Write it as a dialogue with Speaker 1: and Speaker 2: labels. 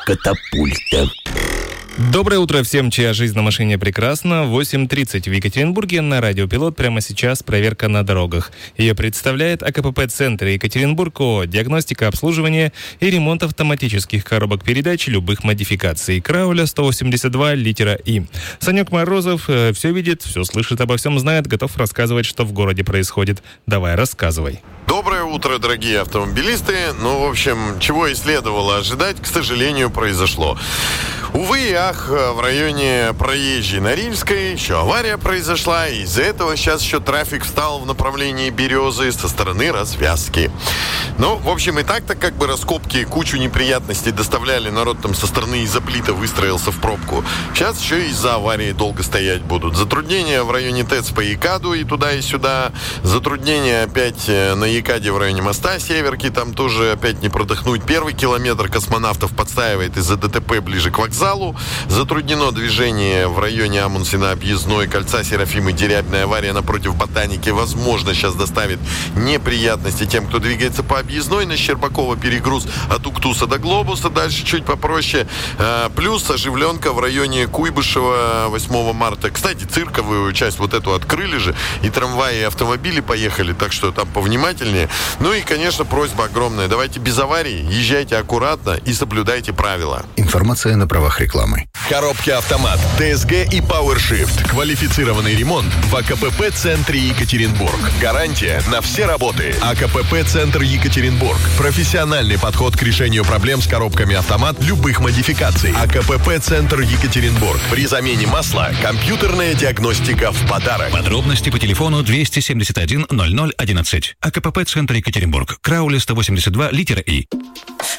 Speaker 1: катапульта.
Speaker 2: Доброе утро всем, чья жизнь на машине прекрасна. 8:30 в Екатеринбурге на Радио Пилот. Прямо сейчас проверка на дорогах. Ее представляет АКПП-центр Екатеринбург ООО. Диагностика, обслуживание и ремонт автоматических коробок передач любых модификаций. Крауля 182, литера И. Санек Морозов все видит, все слышит, обо всем знает, готов рассказывать, что в городе происходит. Давай, рассказывай.
Speaker 3: Доброе утро, дорогие автомобилисты. В общем, чего и следовало ожидать, к сожалению, произошло. Увы и ах, в районе проезжей на Рильской еще авария произошла, и из-за этого сейчас еще трафик встал в направлении Березы со стороны развязки. В общем, и так-то как бы раскопки кучу неприятностей доставляли, народ там со стороны Изоплита выстроился в пробку. Сейчас еще и из-за аварии долго стоять будут. Затруднения в районе ТЭЦ по Екаду и туда, и сюда. Затруднения опять на Екаде в районе моста Северки, там тоже опять не продохнуть. Первый километр Космонавтов подстаивает из-за ДТП ближе к вокзалу. Затруднено движение в районе Амундсена объездной, кольца Серафимы, Дерябиной. Авария напротив Ботаники, возможно, сейчас доставит неприятности тем, кто двигается по объездной. На Щербакова перегруз от Уктуса до Глобуса, дальше чуть попроще. Плюс оживленка в районе Куйбышева 8 марта. Кстати, цирковую часть вот эту открыли же, и трамваи, и автомобили поехали, так что там повнимательнее. И, конечно, просьба огромная. Давайте без аварий, езжайте аккуратно и соблюдайте правила.
Speaker 1: Информация на правах рекламы.
Speaker 4: Коробки автомат, ТСГ и PowerShift. Квалифицированный ремонт в АКПП-центре Екатеринбург. Гарантия на все работы. АКПП-центр Екатеринбург. Профессиональный подход к решению проблем с коробками автомат любых модификаций. АКПП-центр Екатеринбург. При замене масла компьютерная диагностика в подарок.
Speaker 5: Подробности по телефону 271 0011. АКПП-центр Екатеринбург. Крауля 182, литера И.